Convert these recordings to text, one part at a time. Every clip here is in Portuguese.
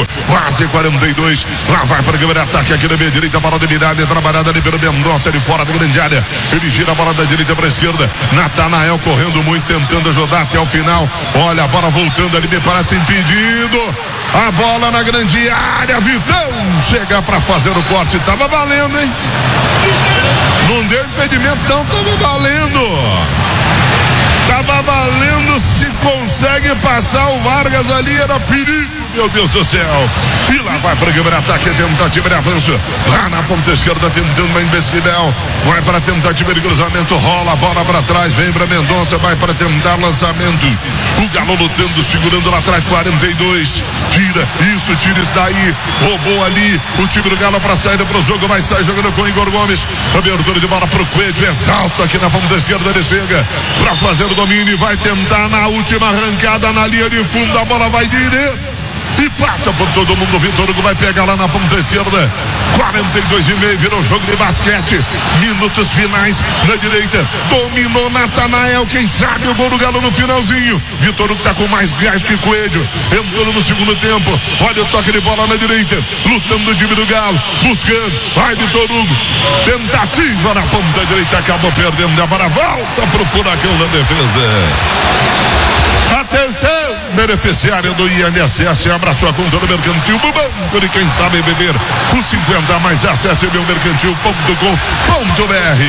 quase 42. Lá vai para o primeiro ataque aqui na meia direita, bola dominada, trabalhada ali pelo Mendonça, ali fora da grande área. Ele gira a bola da direita para a esquerda. Natanael correndo muito, tentando ajudar até o final. Olha a bola voltando ali, me parece impedido. A bola na grande área, Vitão chega para fazer o corte. Tava valendo, hein? Não deu impedimento, não, tava valendo. Tava valendo, se consegue passar o Vargas ali, era perigo, meu Deus do céu. E lá vai para o primeiro ataque, tentativa de avanço. Lá na ponta esquerda, tentando uma imbecilidade. Vai para a tentativa de cruzamento, rola a bola para trás, vem para Mendonça, vai para tentar lançamento. O Galo lutando, segurando lá atrás, 42. Tira isso daí. Roubou ali o time do Galo para saída para o jogo, vai sair jogando com o Igor Gomes. Abertura de bola para o Coelho, exausto aqui na ponta esquerda, ele chega para fazer o domínio e vai tentar na última arrancada na linha de fundo, a bola vai direto e passa por todo mundo. O Vitor Hugo vai pegar lá na ponta esquerda, 42,5, virou jogo de basquete, minutos finais na direita, dominou Natanael, quem sabe o gol do Galo no finalzinho. Vitor Hugo tá com mais gás que Coelho, entrou no segundo tempo. Olha o toque de bola na direita, lutando o time do Galo, buscando, vai Vitor Hugo, tentativa na ponta direita, acabou perdendo a bola, volta pro furacão da defesa. Atenção, beneficiário do INSS, abra sua conta no Mercantil do Banco de quem sabe beber. Os 50 mais, acesse meumercantil.com.br.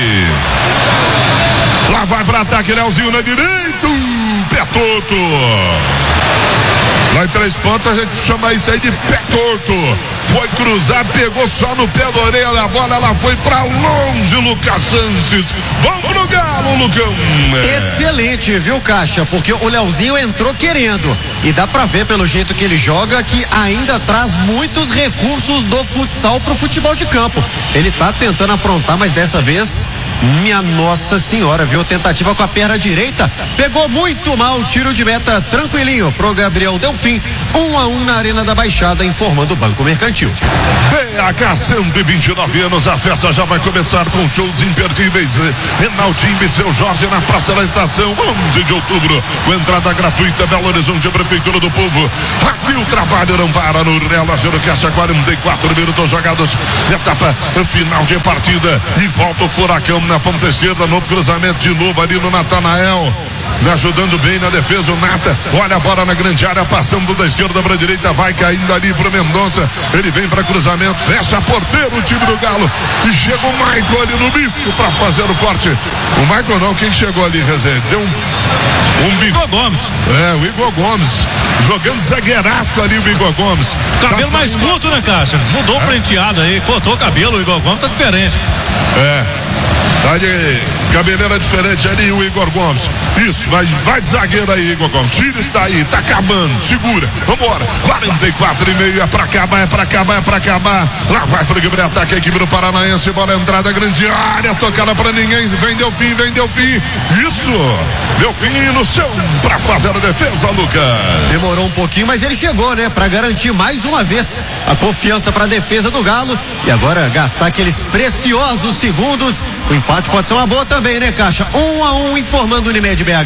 Lá vai para ataque, Leozinho na direita, pé torto. Lá em Três Pontas a gente chama isso aí de pé torto. Foi cruzar, pegou só no pé da orelha, a bola ela foi pra longe, Lucas Sanches. Vamos pro Galo, Lucão. Excelente, viu, Caixa? Porque o Leozinho entrou querendo. E dá pra ver pelo jeito que ele joga que ainda traz muitos recursos do futsal pro futebol de campo. Ele tá tentando aprontar, mas dessa vez, minha Nossa Senhora, viu? Tentativa com a perna direita, pegou muito mal, tiro de meta tranquilinho pro Gabriel Delfim, 1-1 na Arena da Baixada, informando o Banco Mercantil. BH, 129 anos, a festa já vai começar com shows imperdíveis. Renaldinho e seu Jorge na Praça da Estação, 11 de outubro, com entrada gratuita, Belo Horizonte, Prefeitura do Povo. Aqui o trabalho não para no relógio do Caixa, 44 minutos jogados, etapa final de partida, e volta o Furacão na ponta esquerda, novo cruzamento de novo ali no Natanael, ajudando bem na defesa o Nata, olha a bola na grande área, passando da esquerda para a direita, vai caindo ali pro Mendonça, ele vem para cruzamento, fecha a porteira o time do Galo, e chega o Michael ali no bico para fazer o corte. O Michael não, quem chegou ali, Rezende? Deu um bico. Igor Gomes. O Igor Gomes, jogando zagueiraço ali o Igor Gomes. Cabelo mais curto, né, Caixa? Mudou o penteado aí, cortou o cabelo, o Igor Gomes tá diferente. Tá de cabeleira diferente ali o Igor Gomes. Isso, mas vai de zagueiro aí, Igor Gomes. Tira isso daí, tá acabando, segura. Vambora, 44,5, é pra acabar. Lá vai pro primeiro ataque a equipe do Paranaense, bola entrada, grande área, tocada pra ninguém, vem Delfim. Isso, Delfim no chão pra fazer a defesa, Lucas. Demorou um pouquinho, mas ele chegou, né? Pra garantir mais uma vez a confiança pra defesa do Galo e agora gastar aqueles preciosos segundos. O empate pode ser uma boa também, né, Caixa? 1-1, informando o Unimed BH.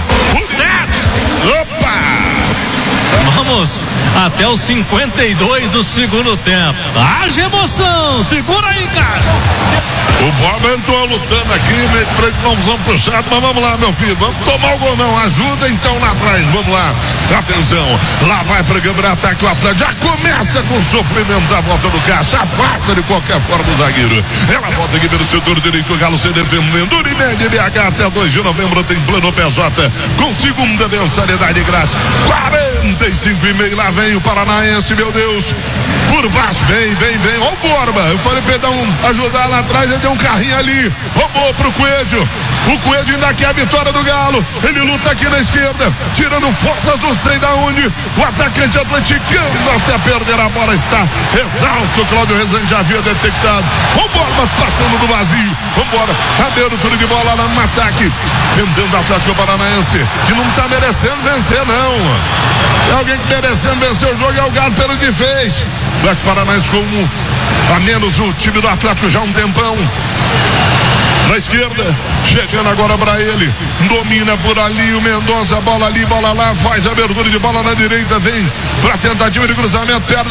Opa! Vamos até os 52 do segundo tempo. Haja emoção, segura aí, Caixa. O Bob entrou lutando aqui, meio de frente, vamos puxado, mas vamos lá, meu filho, vamos tomar o gol não, ajuda então lá atrás, vamos lá, atenção, lá vai para o câmera, ataque o Atlético, já começa com sofrimento a volta do Caixa, afasta de qualquer forma o zagueiro, ela volta aqui pelo setor direito, o Galo se defendendo, Unimed BH até 2 de novembro tem plano PJ, com segunda mensalidade grátis, 45,5, lá vem o Paranaense, meu Deus, por baixo, vem, ó o Borba, eu falei pra ele ajudar lá atrás, ele deu um carrinho ali, roubou pro Coelho, o Coelho ainda quer a vitória do Galo, ele luta aqui na esquerda, tirando forças não sei da onde, o atacante atleticano até perder a bola, está exausto, Cláudio Rezende já havia detectado, o Borba passando do vazio, vambora, abertura de bola lá no ataque, tentando o Atlético Paranaense, que não tá merecendo vencer não, é alguém que merecendo vencer o jogo, é o Galo pelo que fez, Atlético Paranaense com a menos o time do Atlético já há um tempão. Na esquerda, chegando agora para ele, domina por ali o Mendonça, bola ali, bola lá, faz a abertura de bola na direita, vem para tentativa de cruzamento, perde